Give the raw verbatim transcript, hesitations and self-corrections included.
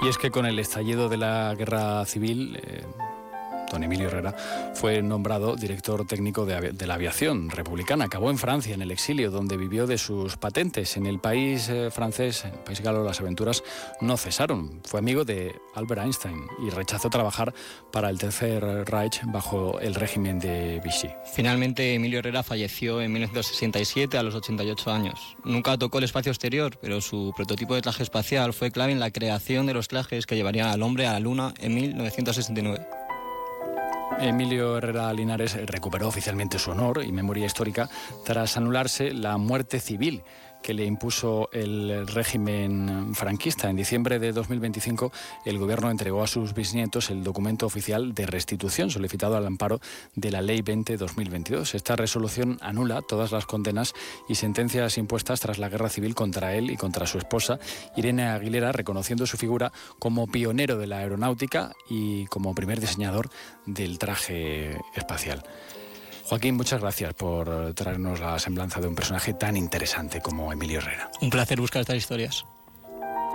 Y es que con el estallido de la Guerra Civil, eh, don Emilio Herrera fue nombrado director técnico de, de la aviación republicana. Acabó en Francia, en el exilio, donde vivió de sus patentes. En el país eh, francés, en el país galo, las aventuras no cesaron. Fue amigo de Albert Einstein y rechazó trabajar para el Tercer Reich bajo el régimen de Vichy. Finalmente, Emilio Herrera falleció en mil novecientos sesenta y siete a los ochenta y ocho años. Nunca tocó el espacio exterior, pero su prototipo de traje espacial fue clave en la creación de los trajes que llevarían al hombre a la Luna en mil novecientos sesenta y nueve. Emilio Herrera Linares recuperó oficialmente su honor y memoria histórica tras anularse la muerte civil que le impuso el régimen franquista. En diciembre de dos mil veinticinco, el gobierno entregó a sus bisnietos el documento oficial de restitución solicitado al amparo de la Ley veinte barra dos mil veintidós. Esta resolución anula todas las condenas y sentencias impuestas tras la guerra civil contra él y contra su esposa, Irene Aguilera, reconociendo su figura como pionero de la aeronáutica y como primer diseñador del traje espacial. Joaquín, muchas gracias por traernos la semblanza de un personaje tan interesante como Emilio Herrera. Un placer buscar estas historias.